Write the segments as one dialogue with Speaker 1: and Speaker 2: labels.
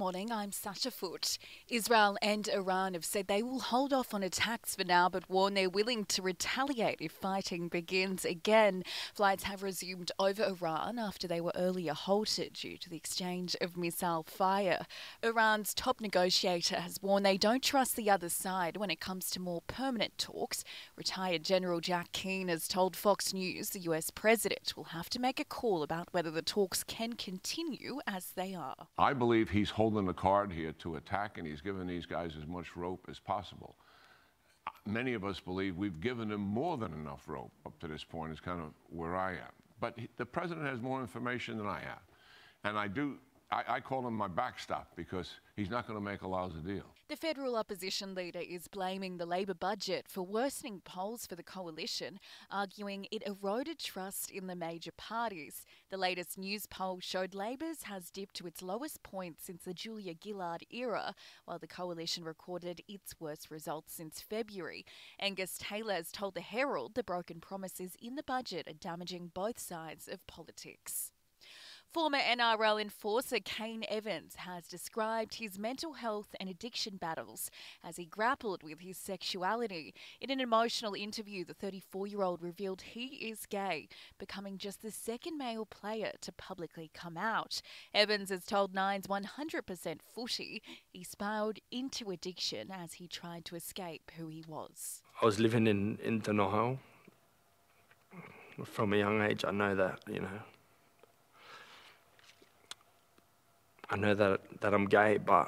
Speaker 1: morning, I'm Sasha Foote. Israel and Iran have said they will hold off on attacks for now, but warn they're willing to retaliate if fighting begins again. Flights have resumed over Iran after they were earlier halted due to the exchange of missile fire. Iran's top negotiator has warned they don't trust the other side when it comes to more permanent talks. Retired General Jack Keane has told Fox News the US president will have to make a call about whether the talks can continue as they are.
Speaker 2: I believe he's holding the card here to attack, and he's given these guys as much rope as possible. Many of us believe we've given them more than enough rope up to this point, is kind of where I am. But the president has more information than I have. And I call him my backstop because he's not going to make a lousy deal.
Speaker 1: The federal opposition leader is blaming the Labor budget for worsening polls for the coalition, arguing it eroded trust in the major parties. The latest news poll showed Labor's has dipped to its lowest point since the Julia Gillard era, while the coalition recorded its worst results since February. Angus Taylor has told the Herald the broken promises in the budget are damaging both sides of politics. Former NRL enforcer Kane Evans has described his mental health and addiction battles as he grappled with his sexuality. In an emotional interview, the 34-year-old revealed he is gay, becoming just the second male player to publicly come out. Evans has told Nine's 100% Footy he spiraled into addiction as he tried to escape who he was.
Speaker 3: I was living in denial. From a young age, I know that, I know that I'm gay, but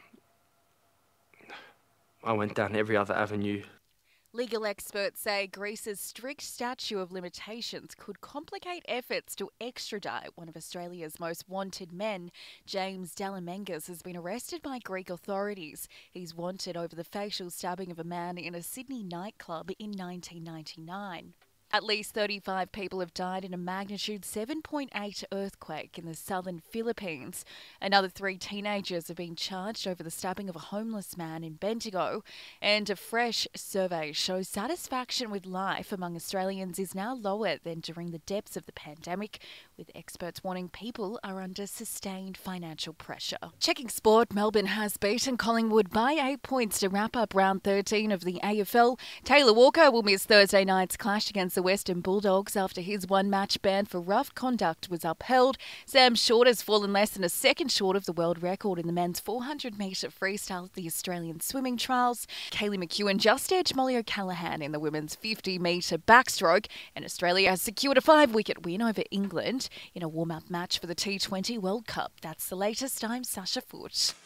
Speaker 3: I went down every other avenue.
Speaker 1: Legal experts say Greece's strict statute of limitations could complicate efforts to extradite one of Australia's most wanted men. James Dallamengas has been arrested by Greek authorities. He's wanted over the facial stabbing of a man in a Sydney nightclub in 1999. At least 35 people have died in a magnitude 7.8 earthquake in the southern Philippines. Another 3 teenagers have been charged over the stabbing of a homeless man in Bendigo. And a fresh survey shows satisfaction with life among Australians is now lower than during the depths of the pandemic, with experts warning people are under sustained financial pressure. Checking sport, Melbourne has beaten Collingwood by 8 points to wrap up round 13 of the AFL. Taylor Walker will miss Thursday night's clash against the Western Bulldogs after his one-match ban for rough conduct was upheld. Sam Short has fallen less than a second short of the world record in the men's 400-metre freestyle at the Australian swimming trials. Kaylee McEwen just edged Molly O'Callaghan in the women's 50-metre backstroke, and Australia has secured a 5-wicket win over England in a warm-up match for the T20 World Cup. That's the latest. I'm Sasha Foote.